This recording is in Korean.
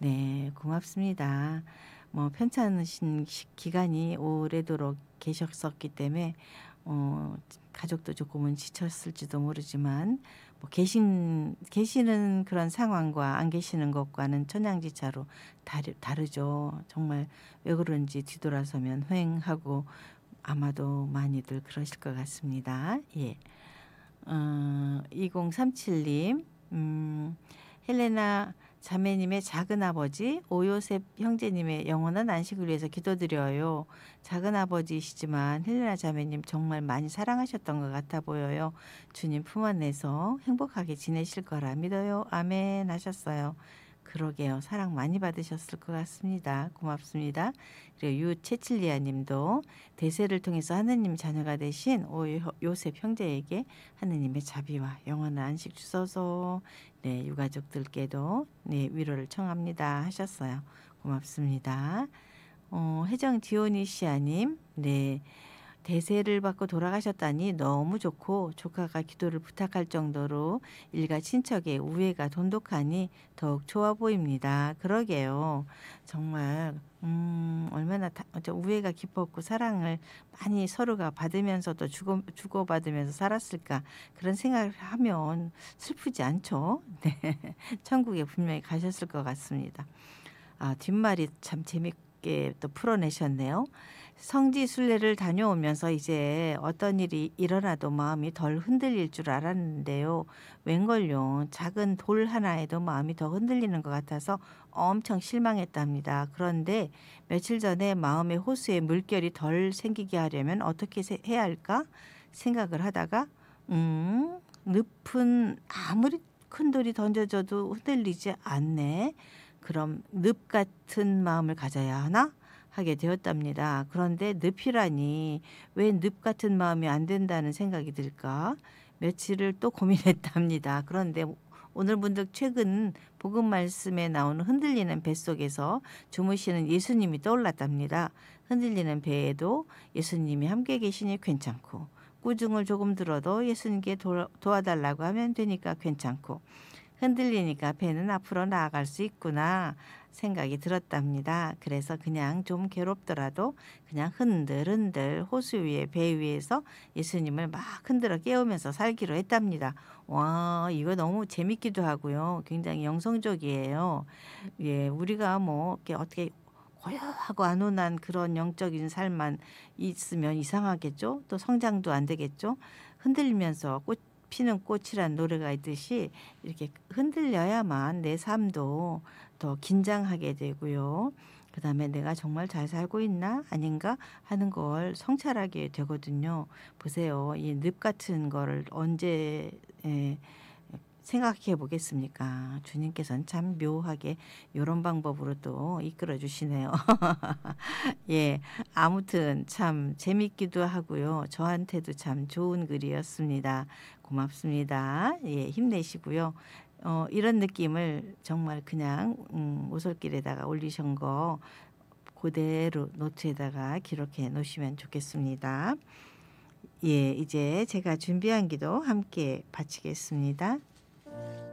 네, 고맙습니다. 뭐 편찮으신 기간이 오래도록 계셨었기 때문에 어 가족도 조금은 지쳤을지도 모르지만 뭐 계시는 그런 상황과 안 계시는 것과는 천양지차로 다르죠. 정말 왜 그런지 뒤돌아서면 후행하고 아마도 많이들 그러실 것 같습니다. 예. 2037 님. 헬레나 자매님의 작은아버지 오요셉 형제님의 영원한 안식을 위해서 기도드려요. 작은아버지이시지만 헬레나 자매님 정말 많이 사랑하셨던 것 같아 보여요. 주님 품 안에서 행복하게 지내실 거라 믿어요. 아멘 하셨어요. 그러게요. 사랑 많이 받으셨을 것 같습니다. 고맙습니다. 그리고 유채칠리아 님도 대세를 통해서 하느님 자녀가 되신 요셉 형제에게 하느님의 자비와 영원한 안식 주소서. 네, 유가족들께도 네, 위로를 청합니다 하셨어요. 고맙습니다. 혜정 디오니시아님, 네, 대세를 받고 돌아가셨다니 너무 좋고 조카가 기도를 부탁할 정도로 일가 친척의 우애가 돈독하니 더욱 좋아 보입니다. 그러게요. 정말 얼마나 우애가 깊었고 사랑을 많이 서로가 받으면서도 주고받으면서 살았을까 그런 생각을 하면 슬프지 않죠. 네. 천국에 분명히 가셨을 것 같습니다. 뒷말이 참 재밌게 또 풀어내셨네요. 성지 순례를 다녀오면서 이제 어떤 일이 일어나도 마음이 덜 흔들릴 줄 알았는데요. 웬걸요. 작은 돌 하나에도 마음이 더 흔들리는 것 같아서 엄청 실망했답니다. 그런데 며칠 전에 마음의 호수에 물결이 덜 생기게 하려면 어떻게 해야 할까 생각을 하다가 늪은 아무리 큰 돌이 던져져도 흔들리지 않네. 그럼 늪 같은 마음을 가져야 하나? 하게 되었답니다. 그런데 늪이라니 왜 늪 같은 마음이 안 된다는 생각이 들까? 며칠을 또 고민했답니다. 그런데 오늘 문득 최근 복음 말씀에 나오는 흔들리는 배 속에서 주무시는 예수님이 떠올랐답니다. 흔들리는 배에도 예수님이 함께 계시니 괜찮고 꾸중을 조금 들어도 예수님께 도와달라고 하면 되니까 괜찮고 흔들리니까 배는 앞으로 나아갈 수 있구나 생각이 들었답니다. 그래서 그냥 좀 괴롭더라도 그냥 흔들흔들 호수 위에 배 위에서 예수님을 막 흔들어 깨우면서 살기로 했답니다. 와, 이거 너무 재밌기도 하고요. 굉장히 영성적이에요. 예, 우리가 뭐 이렇게 어떻게 고요하고 안온한 그런 영적인 삶만 있으면 이상하겠죠? 또 성장도 안 되겠죠? 흔들리면서 피는 꽃이란 노래가 있듯이 이렇게 흔들려야만 내 삶도 더 긴장하게 되고요. 그다음에 내가 정말 잘 살고 있나 아닌가 하는 걸 성찰하게 되거든요. 보세요. 이 늪 같은 거를 언제 생각해 보겠습니까? 주님께서는 참 묘하게 요런 방법으로 또 이끌어 주시네요. 예. 아무튼 참 재밌기도 하고요. 저한테도 참 좋은 글이었습니다. 고맙습니다. 예. 힘내시고요. 이런 느낌을 정말 그냥 오솔길에다가 올리신 거 그대로 노트에다가 기록해 놓으시면 좋겠습니다. 예. 이제 제가 준비한 기도 함께 바치겠습니다.